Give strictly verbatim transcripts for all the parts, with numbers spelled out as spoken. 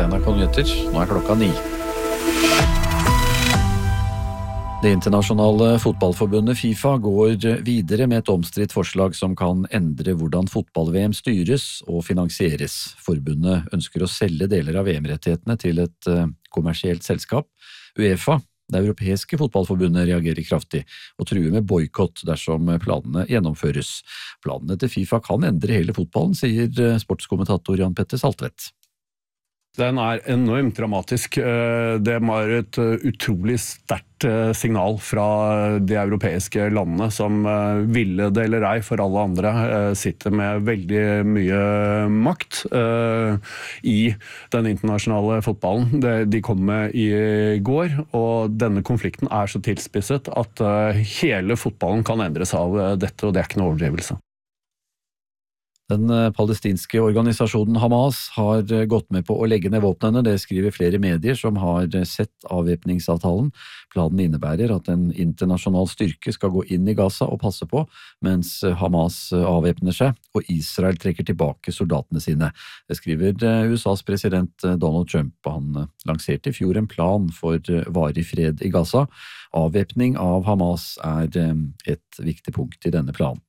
N R K Nyheter. Nå er klokka ni. Det internasjonale fotballforbundet FIFA går videre med et omstridt forslag som kan endre hvordan fotball-V M styres og finansieres. Forbundet ønsker å selge deler av V M-rettighetene til et kommersielt selskap. UEFA, det europeiske fotballforbundet, reagerer kraftig og truer med boykott dersom planene gjennomføres. Planene til FIFA kan endre hele fotballen, sier sportskommentator Jan Petter Saltvedt. Den er enormt dramatisk. Det var et utrolig sterkt signal fra de europeiske landene som ville det eller ei for alle andre sitter med veldig mye makt i den internasjonale fotballen. De kom med i går, og denne konflikten er så tilspisset at hele fotballen kan endres av dette, og det er ikke noe overdrivelse. Den palestinske organisasjonen Hamas har gått med på å legge ned våpnene, det skriver flere medier som har sett avvæpningsavtalen. Planen innebærer at en internasjonal styrke skal gå inn i Gaza og passe på, mens Hamas avvæpner seg og Israel trekker tilbake soldatene sine. Det skriver U S A's president Donald Trump. Han lanserte i fjor en plan for varig fred i Gaza. Avvæpning av Hamas er et viktig punkt i denne planen.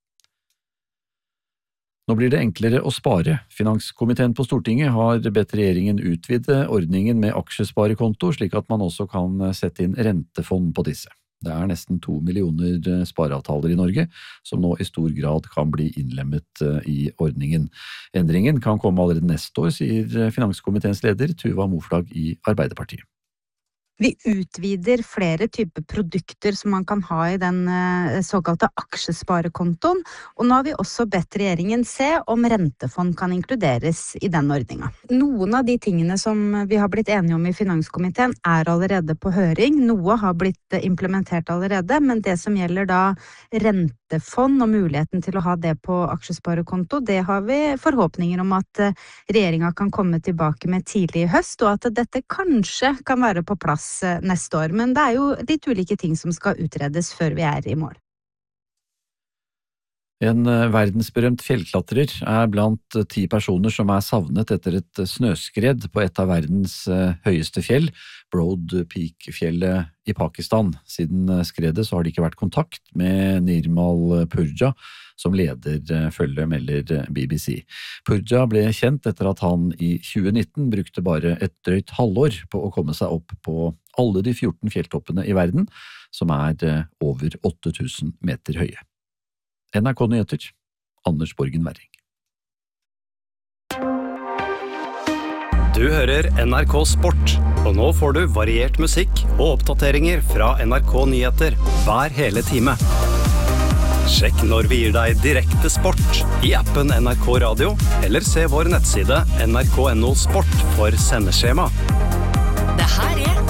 Nå blir det enklere å spare. Finanskomiteen på Stortinget har bedt regjeringen utvide ordningen med aksjesparekonto, slik at man også kan sette inn rentefond på disse. Det er nesten to millioner spareavtaler i Norge, som nå i stor grad kan bli innlemmet i ordningen. Endringen kan komme allerede neste år, sier finanskomiteens leder Tuva Moflag i Arbeiderpartiet. Vi utvider flere typer produkter som man kan ha i den såkalte aksjesparekontoen, og nå har vi også bedt regjeringen se om rentefond kan inkluderes i den ordningen. Noen av de tingene som vi har blitt enige om i finanskomiteen er allerede på høring, noe har blitt implementert allerede, men det som gjelder da rentefond og muligheten til å ha det på aksjesparekonto, det har vi forhåpninger om at regjeringen kan komme tilbake med tidlig i høst, og at dette kanskje kan være på plass neste år, men det er jo litt ulike ting som skal utredes før vi er i mål. En verdensberømt fjellklatrer er blant ti personer som er savnet etter et snøskred på et av verdens høyeste fjell, Broad Peak-fjellet i Pakistan. Siden skredet så har det ikke vært kontakt med Nirmal Purja, som leder følget, melder B B C. Purja ble kjent etter at han i tjue nitten brukte bare et drøyt halvår på å komme seg opp på alle de fjorten fjelltoppene i verden, som er over åtte tusen meter høye. N R K Nyheter, Anders Borgen Werring. Du hører N R K Sport, og nå får du variert musikk og oppdateringer fra N R K Nyheter hver hele time. Sjekk når vi gir deg direkte sport i appen N R K Radio, eller se vår nettside N R K punktum no sport for sendeskjema. Det her er